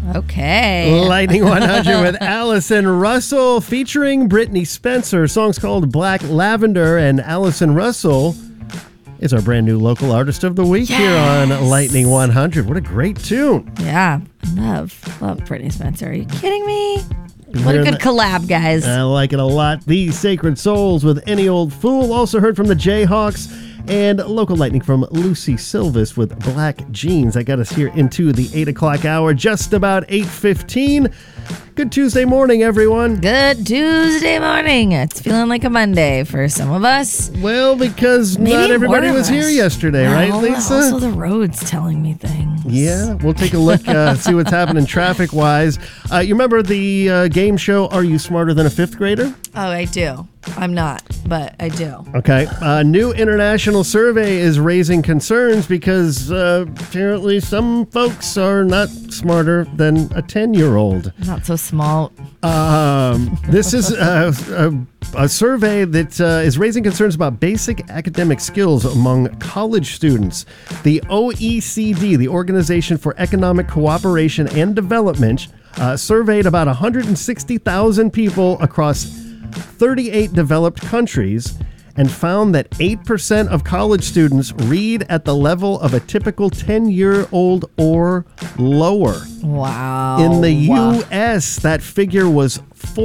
Okay. Lightning 100 with Allison Russell featuring Brittany Spencer. Song's called Black Lavender, and Allison Russell is our brand new local artist of the week here on Lightning 100. What a great tune. Yeah. Love Brittany Spencer. Are you kidding me? What a good collab, guys. I like it a lot. The Sacred Souls with Any Old Fool. Also heard from the Jayhawks. And local lightning from Lucy Silvis with Black Jeans. That got us here into the 8 o'clock hour, just about 8:15. Good Tuesday morning, everyone. Good Tuesday morning. It's feeling like a Monday for some of us. Well, because Maybe not everybody more of was here us. yesterday, right, Lisa? Also, the road's telling me things. Yeah, we'll take a look, see what's happening traffic-wise. You remember the game show, Are You Smarter Than a Fifth Grader? Oh, I do. I'm not, but I do. Okay. A new international survey is raising concerns because apparently some folks are not smarter than a 10-year-old. Not so small. This is a survey that is raising concerns about basic academic skills among college students. The OECD, the Organization for Economic Cooperation and Development, surveyed about 160,000 people across 38 developed countries and found that 8% of college students read at the level of a typical 10-year-old or lower. Wow. In the U.S., that figure was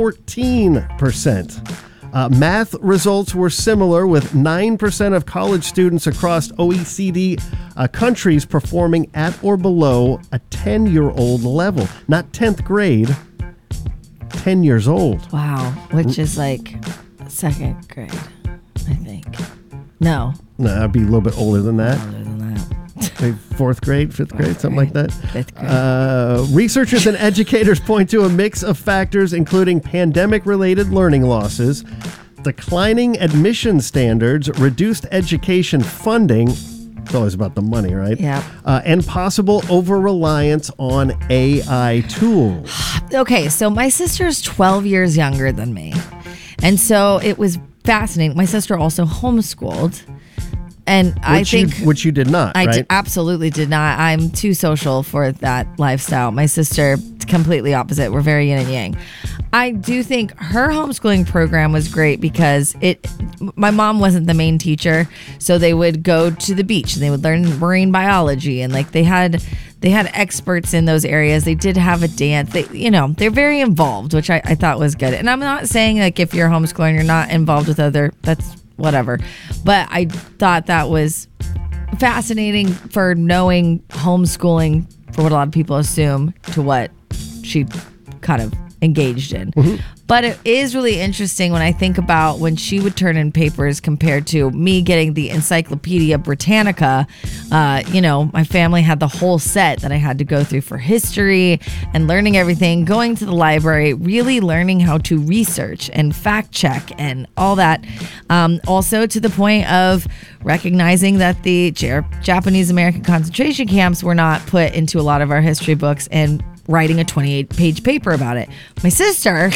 14%. Math results were similar, with 9% of college students across OECD countries performing at or below a 10-year-old level. Not 10th grade, 10 years old. Wow. Which is like second grade, I think. No. No, I'd be a little bit older than that. Older than that. Maybe fourth grade, fifth grade, something like that. Fifth grade. Researchers and educators point to a mix of factors, including pandemic-related learning losses, declining admission standards, reduced education funding. It's always about the money, right? Yeah. And possible over-reliance on AI tools. Okay, so my sister's 12 years younger than me. And so it was fascinating. My sister also homeschooled. And Which you did not, right? Absolutely did not. I'm too social for that lifestyle. My sister, completely opposite. We're very yin and yang. I do think her homeschooling program was great because my mom wasn't the main teacher, so they would go to the beach and they would learn marine biology, and like they had experts in those areas. They did have a dance. They're very involved, which I thought was good. And I'm not saying like if you're homeschooling, you're not involved with that's whatever. But I thought that was fascinating for knowing homeschooling, for what a lot of people assume, to what she kind of engaged in. Mm-hmm. But it is really interesting when I think about when she would turn in papers compared to me getting the Encyclopedia Britannica. My family had the whole set that I had to go through for history and learning everything, going to the library, really learning how to research and fact check and all that. Also to the point of recognizing that the Japanese American concentration camps were not put into a lot of our history books, and writing a 28-page paper about it. My sister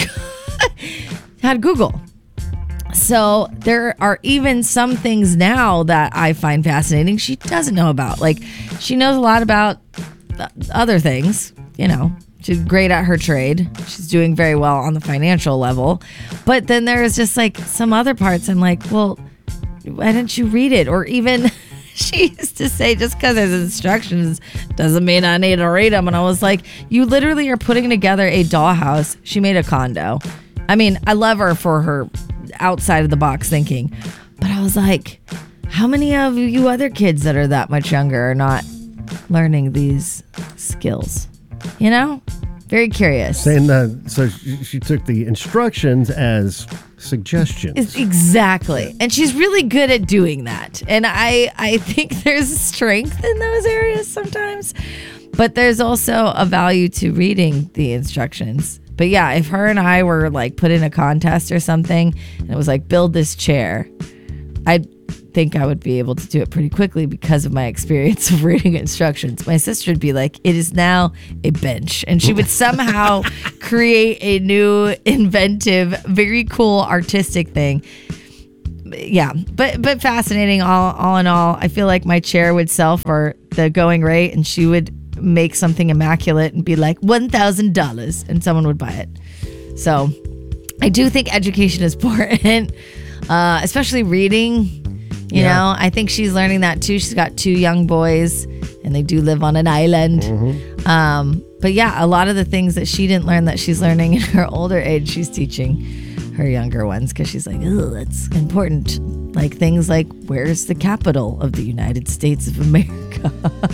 had Google. So there are even some things now that I find fascinating she doesn't know about. Like, she knows a lot about other things, She's great at her trade. She's doing very well on the financial level. But then there's just like some other parts I'm like, well, why didn't you read it? Or even she used to say, just because there's instructions doesn't mean I need to read them. And I was like, you literally are putting together a dollhouse. She made a condo. I mean, I love her for her outside of the box thinking. But I was like, how many of you other kids that are that much younger are not learning these skills? Very curious. Saying that, so she took the instructions as suggestions. Exactly. And she's really good at doing that. And I think there's strength in those areas sometimes. But there's also a value to reading the instructions. But yeah, if her and I were like put in a contest or something and it was like, build this chair, I think I would be able to do it pretty quickly because of my experience of reading instructions. My sister would be like, it is now a bench. And she would somehow create a new, inventive, very cool, artistic thing. Yeah, but fascinating all in all. I feel like my chair would sell for the going rate and she would make something immaculate and be like $1,000 and someone would buy it. So I do think education is important, especially reading. You know, I think she's learning that too. She's got 2 young boys and they do live on an island. But yeah, a lot of the things that she didn't learn that she's learning in her older age, she's teaching her younger ones because she's like, oh, that's important. Like things like, where's the capital of the United States of America?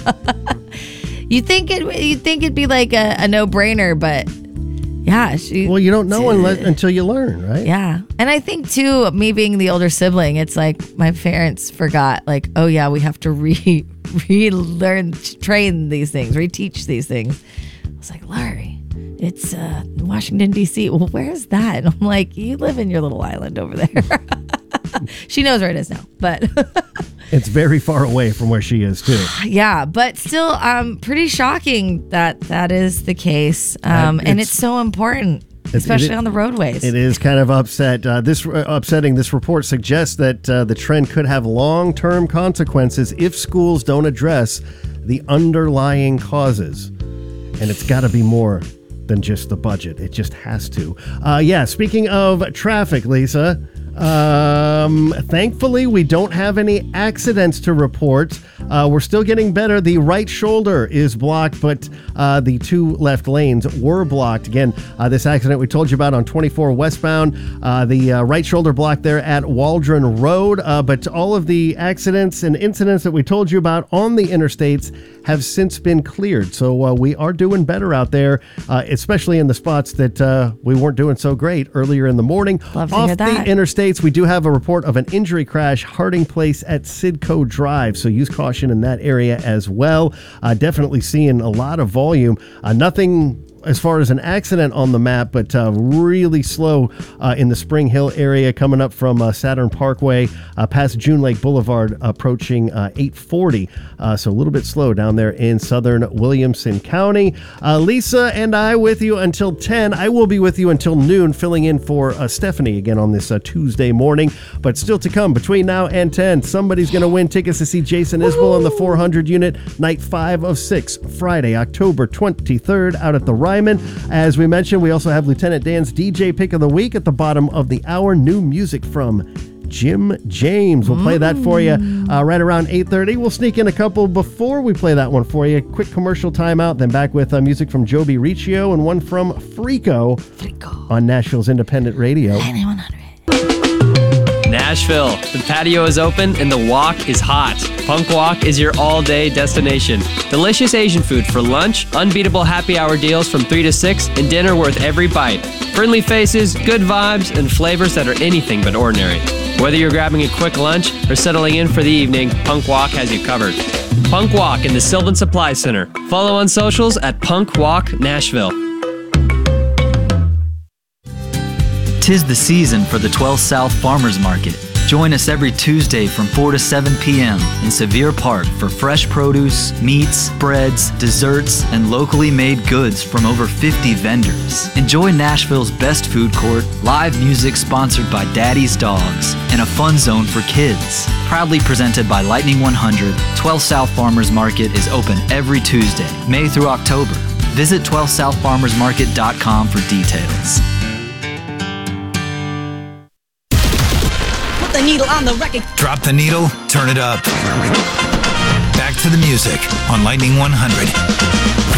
You'd think it'd be like a no-brainer, but yeah. Well, you don't know until you learn, right? Yeah. And I think too, me being the older sibling, it's like my parents forgot, like, oh yeah, we have to relearn, train these things, reteach these things. I was like, Larry, it's Washington, D.C. Well, where's that? And I'm like, you live in your little island over there. She knows where it is now, but it's very far away from where she is too. Yeah, but still, pretty shocking that is the case, and it's so important, especially on the roadways. It is kind of upsetting. This report suggests that the trend could have long-term consequences if schools don't address the underlying causes, and it's got to be more than just the budget. It just has to. Speaking of traffic, Lisa. Thankfully, we don't have any accidents to report. We're still getting better. The right shoulder is blocked, but the 2 left lanes were blocked. Again, this accident we told you about on 24 westbound, the right shoulder blocked there at Waldron Road. But all of the accidents and incidents that we told you about on the interstates have since been cleared. So we are doing better out there, especially in the spots that we weren't doing so great earlier in the morning. Love to hear that. Off the interstates, we do have a report of an injury crash, Harding Place at Sidco Drive. So use caution in that area as well. Definitely seeing a lot of volume. Nothing as far as an accident on the map, but really slow in the Spring Hill area coming up from Saturn Parkway past June Lake Boulevard approaching 840. So a little bit slow down there in southern Williamson County. Lisa and I with you until 10. I will be with you until noon, filling in for Stephanie again on this Tuesday morning. But still to come between now and 10, somebody's going to win tickets to see Jason Isbell on the 400 unit, night 5 of 6, Friday, October 23rd, out at the Ryman. As we mentioned, we also have Lieutenant Dan's DJ Pick of the Week at the bottom of the hour. New music from Jim James. We'll play that for you right around 8:30. We'll sneak in a couple before we play that one for you. Quick commercial timeout, then back with music from Joby Riccio and one from Frico on Nashville's Independent Radio. 9100. Nashville. The patio is open and the walk is hot. Punk Walk is your all-day destination. Delicious Asian food for lunch, unbeatable happy hour deals from 3 to 6, and dinner worth every bite. Friendly faces, good vibes, and flavors that are anything but ordinary. Whether you're grabbing a quick lunch or settling in for the evening, Punk Walk has you covered. Punk Walk in the Sylvan Supply Center. Follow on socials at Punk Walk Nashville. 'Tis the season for the 12 South Farmers Market. Join us every Tuesday from 4 to 7 p.m. in Sevier Park for fresh produce, meats, breads, desserts, and locally made goods from over 50 vendors. Enjoy Nashville's best food court, live music sponsored by Daddy's Dogs, and a fun zone for kids. Proudly presented by Lightning 100, 12 South Farmers Market is open every Tuesday, May through October. Visit 12southfarmersmarket.com for details. The needle on the record. Drop the needle, turn it up. Back to the music on Lightning 100.